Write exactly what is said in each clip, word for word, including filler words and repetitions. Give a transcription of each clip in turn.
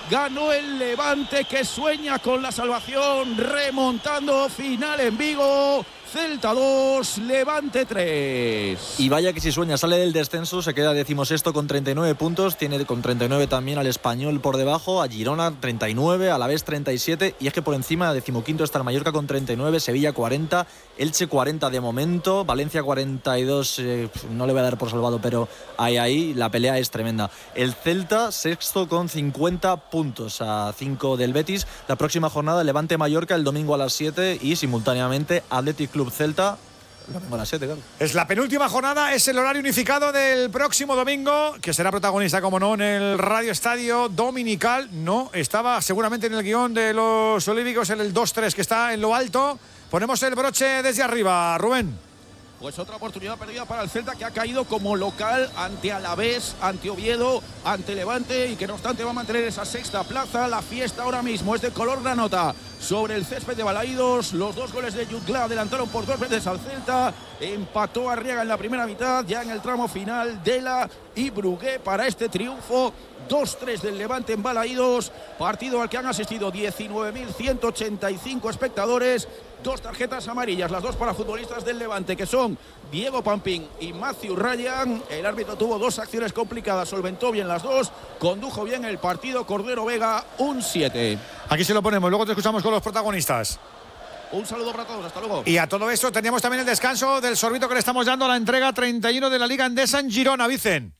ganó el Levante, que sueña con la salvación, remontando final en Vigo. Celta dos, Levante tres. Y vaya que si sueña, sale del descenso, se queda decimosexto con treinta y nueve puntos, tiene con treinta y nueve también al Español por debajo, a Girona treinta y nueve, Alavés treinta y siete, y es que por encima decimoquinto está el Mallorca con treinta y nueve, Sevilla cuarenta, Elche cuarenta de momento, Valencia cuarenta y dos, eh, no le voy a dar por salvado, pero ahí ahí la pelea es tremenda. El Celta sexto con cincuenta puntos, a cinco del Betis. La próxima jornada Levante Mallorca el domingo a las siete y simultáneamente Athletic Club Celta a las siete, claro. Es la penúltima jornada, es el horario unificado del próximo domingo, que será protagonista, como no, en el Radio Estadio Dominical. No, estaba seguramente en el guión de los olívicos en el dos tres, que está en lo alto. Ponemos el broche desde arriba, Rubén. Pues otra oportunidad perdida para el Celta, que ha caído como local ante Alavés, ante Oviedo, ante Levante, y que no obstante va a mantener esa sexta plaza. La fiesta ahora mismo es de color granota sobre el césped de Balaídos. Los dos goles de Jutgla adelantaron por dos veces al Celta. Empató Arriaga en la primera mitad, ya en el tramo final Dela y Brugué para este triunfo. dos tres del Levante en Balaídos, partido al que han asistido diecinueve mil ciento ochenta y cinco espectadores. Dos tarjetas amarillas, las dos para futbolistas del Levante, que son Diego Pampín y Matthew Ryan. El árbitro tuvo dos acciones complicadas, solventó bien las dos, condujo bien el partido. Cordero Vega, un siete. Aquí se lo ponemos, luego te escuchamos con los protagonistas. Un saludo para todos, hasta luego. Y a todo eso teníamos también el descanso del sorbito que le estamos dando a la entrega treinta y uno de la Liga Endesa en Girona, Vicen.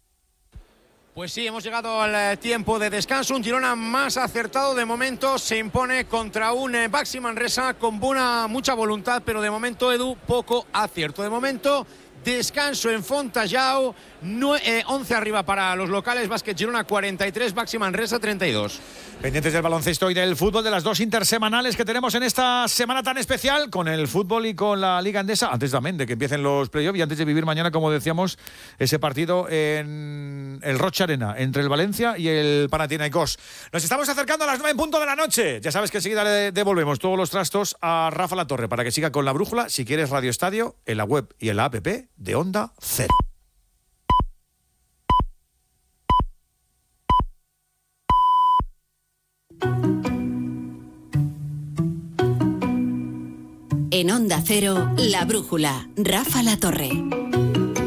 Pues sí, hemos llegado al tiempo de descanso. Un Girona más acertado de momento, se impone contra un Baxi Manresa con buena, mucha voluntad, pero de momento, Edu, poco acierto. De momento, descanso en Fontallao, eh, once arriba para los locales. Básquet Girona cuarenta y tres, Baxi Manresa treinta y dos. Pendientes del baloncesto y del fútbol, de las dos intersemanales que tenemos en esta semana tan especial, con el fútbol y con la Liga Endesa, antes también de que empiecen los playoffs y antes de vivir mañana, como decíamos, ese partido en el Rocha Arena entre el Valencia y el Panathinaikos. Nos estamos acercando a las nueve en punto de la noche. Ya sabes que enseguida le devolvemos todos los trastos a Rafa Latorre para que siga con la brújula. Si quieres Radio Estadio, en la web y en la app de Onda Cero. En Onda Cero, La Brújula, Rafa Latorre.